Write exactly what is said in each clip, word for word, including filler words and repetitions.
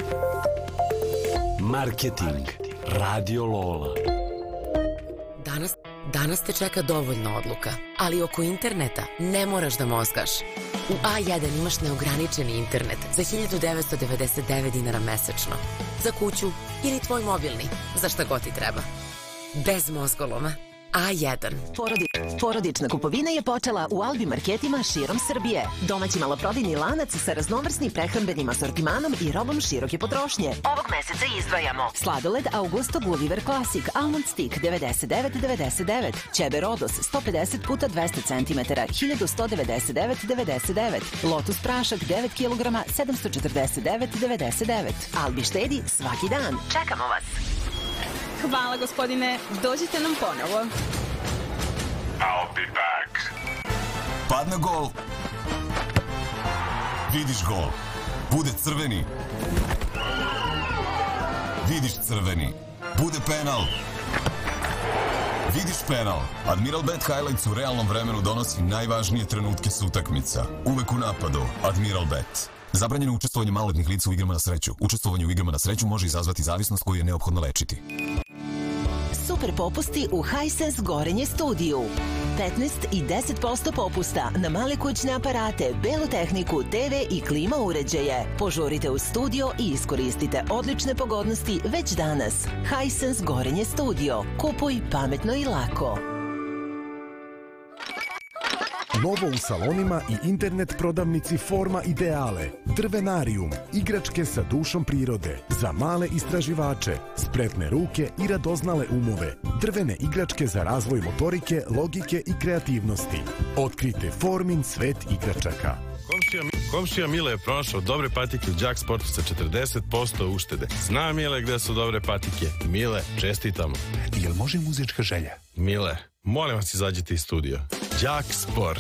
Marketing. Radio Lola. Danas, danas te čeka dovoljno odluka, ali oko interneta ne moraš da mozgaš. U A jedan imaš neograničeni internet za hiljadu devetsto devedeset devet dinara mesečno. Za kuću ili tvoj mobilni, za šta god ti treba. Bez mozgoloma. A jedan. Porodi, porodična kupovina je počela u Albi marketima širom Srbije. Domaći maloprodajni lanac sa raznovrsnim prehrambenim asortimanom i robom široke potrošnje. Ovog meseca izdvajamo sladoled Augusto Gulliver Classic Almond Stick devedeset devet devedeset devet, Ćebe Rodos sto pedeset puta dvesta centimetara hiljadu sto devedeset devet devedeset devet, Lotus prašak devet kilograma sedamsto četrdeset devet devedeset devet. Albi štedi svaki dan. Čekamo vas. Hvala gospodine, dođite nam ponovo. I'll be back. Padne gol. Vidiš gol. Bude crveni. Vidiš crveni. Bude penal. Vidiš penal. Admiral Bet Highlights u realnom vremenu donosi najvažnije trenutke s utakmica. Uvek u napadu. Admiral Bet. Zabranjeno učestvovanje maloletnih lica u igrama na sreću. Učestvovanje u igrama na sreću može izazvati zavisnost koju je neophodno lečiti. Super popusti u Hisense Gorenje studiju. petnaest i deset posto popusta na male kućne aparate, belu tehniku, te ve i klima uređaje. Požurite u studio i iskoristite odlične pogodnosti već danas. Hisense Gorenje studio. Kupuj pametno i lako. Novo u salonima i internet prodavnici Forma Ideale. Drvenarijum, igračke sa dušom prirode. Za male istraživače, spretne ruke i radoznale umove. Drvene igračke za razvoj motorike, logike i kreativnosti. Otkrite Formin svet igračaka. Komšija, komšija Mile je pronašao dobre patike u Đak Sportu sa četrdeset posto uštede. Zna Mile gde su dobre patike. Mile, čestitamo. Jel može muzička želja? Mile, molim vas izađite iz studija. Đak Sport.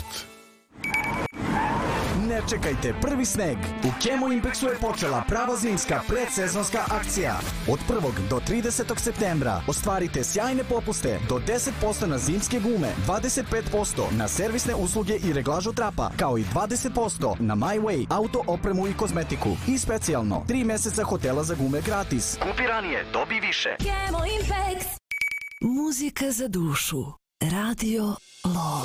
Ne čekajte prvi sneg. U Chemo Impexu je počela prava zimska predsezonska akcija. Od prvog do tridesetog septembra ostvarite sjajne popuste do deset posto na zimske gume, dvadeset pet posto na servisne usluge i reglažu trapa, kao i dvadeset posto na My Way, auto opremu i kozmetiku. I specijalno, tri meseca hotela za gume gratis. Kupi ranije, dobi više. Chemo Impex. Muzika za dušu. Radio Lola.